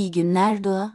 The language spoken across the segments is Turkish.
İyi günler Doğa.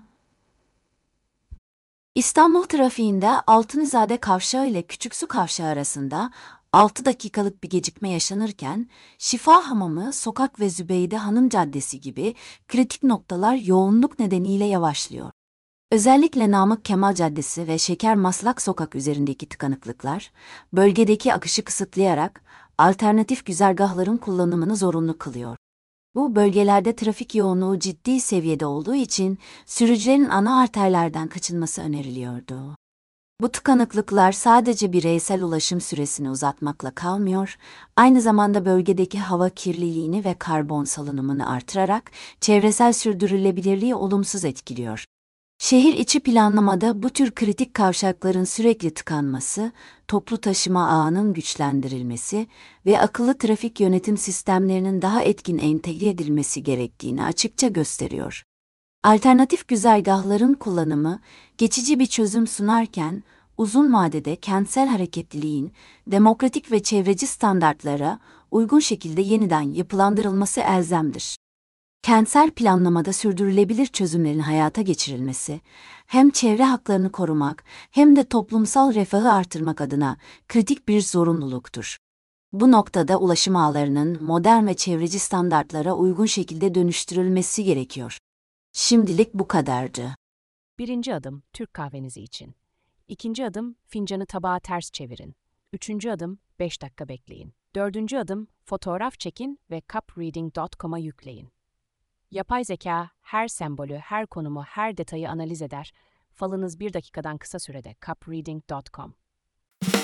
İstanbul trafiğinde Altınizade Kavşağı ile Küçüksu Kavşağı arasında 6 dakikalık bir gecikme yaşanırken, Şifa Hamamı, Sokak ve Zübeyde Hanım Caddesi gibi kritik noktalar yoğunluk nedeniyle yavaşlıyor. Özellikle Namık Kemal Caddesi ve Şeker Maslak Sokak üzerindeki tıkanıklıklar, bölgedeki akışı kısıtlayarak alternatif güzergahların kullanımını zorunlu kılıyor. Bu bölgelerde trafik yoğunluğu ciddi seviyede olduğu için sürücülerin ana arterlerden kaçınması öneriliyordu. Bu tıkanıklıklar sadece bireysel ulaşım süresini uzatmakla kalmıyor, aynı zamanda bölgedeki hava kirliliğini ve karbon salınımını artırarak çevresel sürdürülebilirliği olumsuz etkiliyor. Şehir içi planlamada bu tür kritik kavşakların sürekli tıkanması, toplu taşıma ağının güçlendirilmesi ve akıllı trafik yönetim sistemlerinin daha etkin entegre edilmesi gerektiğini açıkça gösteriyor. Alternatif güzergahların kullanımı, geçici bir çözüm sunarken, uzun vadede kentsel hareketliliğin, demokratik ve çevreci standartlara uygun şekilde yeniden yapılandırılması elzemdir. Kentsel planlamada sürdürülebilir çözümlerin hayata geçirilmesi, hem çevre haklarını korumak hem de toplumsal refahı artırmak adına kritik bir zorunluluktur. Bu noktada ulaşım ağlarının modern ve çevreci standartlara uygun şekilde dönüştürülmesi gerekiyor. Şimdilik bu kadardı. Birinci adım, Türk kahvenizi için. İkinci adım, fincanı tabağa ters çevirin. Üçüncü adım, 5 dakika bekleyin. Dördüncü adım, fotoğraf çekin ve cupreading.com'a yükleyin. Yapay zeka her sembolü, her konumu, her detayı analiz eder. Falınız 1 dakikadan kısa sürede cupreading.com.